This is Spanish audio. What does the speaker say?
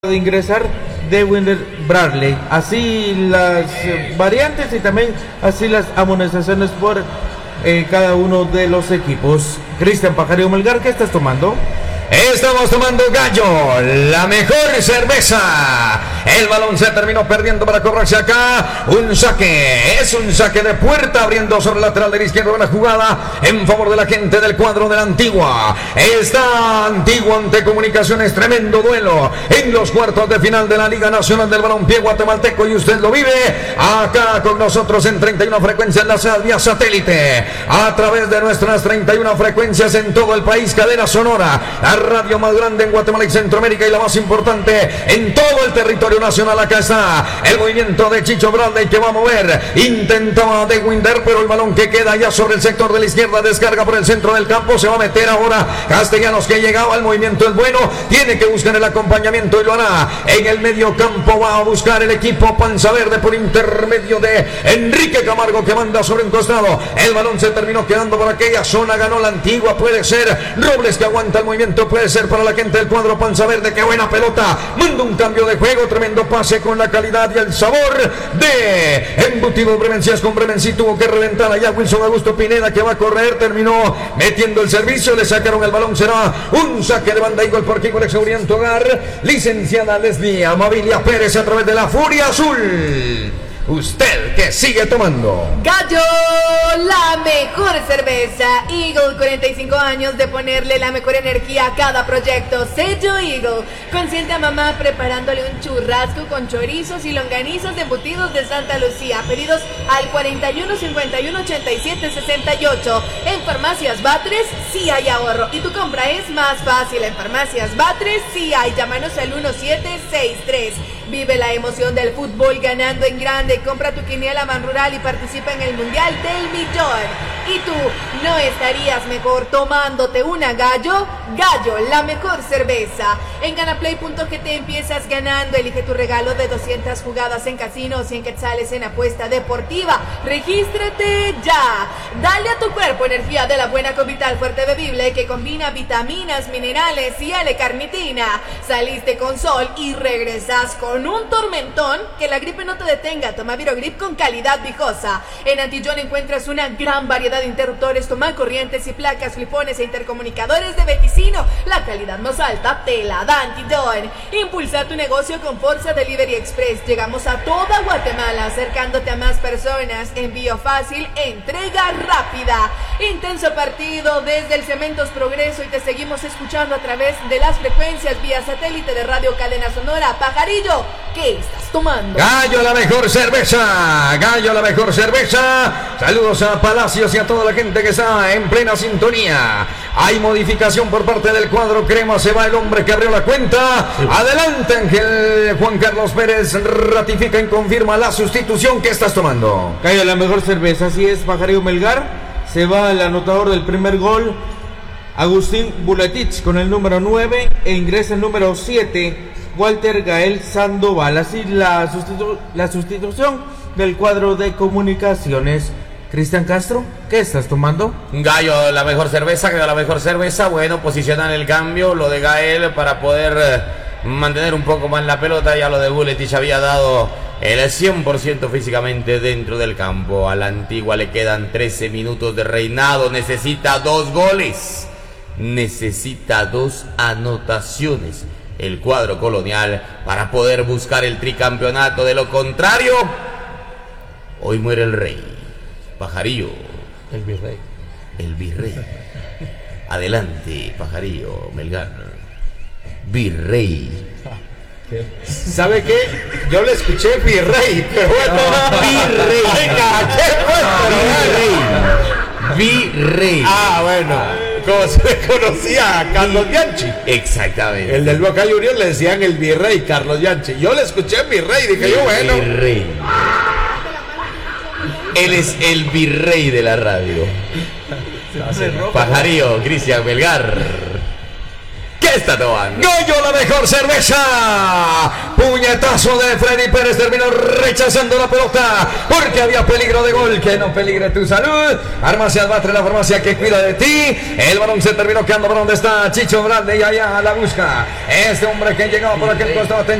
de ingresar de Winder Bradley, así las variantes y también así las amonestaciones por cada uno de los equipos. Cristian Pajarillo Melgar, ¿qué estás tomando? Estamos tomando Gallo, la mejor cerveza. El balón se terminó perdiendo para correrse acá. Un saque, es un saque de puerta abriendo sobre el lateral de la izquierda. Una jugada en favor de la gente del cuadro de la Antigua. Está Antigua ante Comunicaciones, tremendo duelo en los cuartos de final de la Liga Nacional del Balompié Guatemalteco. Y usted lo vive acá con nosotros en 31 frecuencias enlazadas vía satélite. A través de nuestras 31 frecuencias en todo el país, cadena sonora. La radio más grande en Guatemala y Centroamérica y la más importante en todo el territorio nacional. Acá está el movimiento de Chicho Bradley que va a mover. Intentaba de Winder, pero el balón que queda ya sobre el sector de la izquierda descarga por el centro del campo. Se va a meter ahora Castellanos, que llegaba. El movimiento es bueno, tiene que buscar el acompañamiento y lo hará en el medio campo. Va a buscar el equipo Panza Verde por intermedio de Enrique Camargo, que manda sobre un costado. El balón se terminó quedando por aquella zona. Ganó la Antigua. Puede ser Robles que aguanta el movimiento. Puede ser para la gente del cuadro Panza Verde. Qué buena pelota. Manda un cambio de juego. Tremendo pase con la calidad y el sabor de Embutidos Bremencias. Con Bremenci tuvo que reventar allá Wilson Augusto Pineda, que va a correr. Terminó metiendo el servicio. Le sacaron el balón. Será un saque de banda. Igual por aquí con Exauriento Hogar. Licenciada Leslie Amabilia Pérez a través de la Furia Azul. Usted que sigue tomando Gallo, la mejor cerveza. Eagle, 45 años de ponerle la mejor energía a cada proyecto. Sello Eagle. Consiente a mamá preparándole un churrasco con chorizos y longanizas de embutidos de Santa Lucía. Pedidos al 41 51 87 68. En Farmacias Batres sí hay ahorro y tu compra es más fácil. En Farmacias Batres sí hay. Llámanos al 1763. Vive la emoción del fútbol ganando en grande. Compra tu quiniela Man Rural y participa en el Mundial del Millón. ¿Y tú no estarías mejor tomándote una Gallo? Gallo, la mejor cerveza. En ganaplay.gt empiezas ganando. Elige tu regalo de 200 jugadas en casino, 100 quetzales en apuesta deportiva. ¡Regístrate ya! Dale a tu cuerpo energía de la buena con Vital Fuerte Bebible, que combina vitaminas, minerales y L-carnitina. Saliste con sol y regresas con un tormentón. Que la gripe no te detenga. Toma Virogrip con calidad viejosa. En Antillón encuentras una gran variedad de interruptores, toma corrientes y placas, flipones e intercomunicadores de Veticino. La calidad más alta te la da Antillón. Impulsa tu negocio con Forza Delivery Express. Llegamos a toda Guatemala, acercándote a más personas. Envío fácil, entrega rápida. Intenso partido desde el Cementos Progreso y te seguimos escuchando a través de las frecuencias vía satélite de Radio Cadena Sonora. Pajarillo, ¿qué estás tomando? Gallo, la mejor cerveza. Gallo, la mejor cerveza. Saludos a Palacios y a toda la gente que está en plena sintonía. Hay modificación por parte del cuadro crema. Se va el hombre que abrió la cuenta. Adelante, Ángel. Juan Carlos Pérez ratifica y confirma la sustitución. ¿Qué estás tomando? Gallo, la mejor cerveza. Así es, Pajarillo Melgar. Se va el anotador del primer gol, Agustín Buletich, con el número 9, e ingresa el número 7, Walter Gael Sandoval. Así la sustitución del cuadro de Comunicaciones. Cristian Castro, ¿qué estás tomando? Gallo, la mejor cerveza. Gallo, la mejor cerveza. Bueno, posicionan el cambio, lo de Gael para poder mantener un poco más la pelota. Ya lo de Buletich había dado el 100% físicamente dentro del campo. A la Antigua le quedan 13 minutos de reinado. Necesita 2 goles. Necesita 2 anotaciones el cuadro colonial para poder buscar el tricampeonato. De lo contrario, hoy muere el rey. Pajarillo. El virrey. El virrey. Adelante, Pajarillo Melgar. Virrey. ¿Sabe qué? Yo le escuché virrey, pero bueno. Virrey. Virrey. Ah, bueno. Como se le conocía a Carlos Bianchi. Exactamente. El del Boca Juniors le decían el virrey, Carlos Bianchi. Yo le escuché virrey, dije yo, bueno. Virrey. Él es el virrey de la radio. Pajarillo, Cristian Melgar. ¿Qué está tomando? Gallo, la mejor cerveza. Puñetazo de Freddy Pérez, terminó rechazando la pelota porque había peligro de gol. Que no peligre tu salud. Farmacias Batre, la farmacia que cuida de ti. El balón se terminó quedando por donde está Chicho Grande y allá la busca este hombre que llegaba por aquel costado.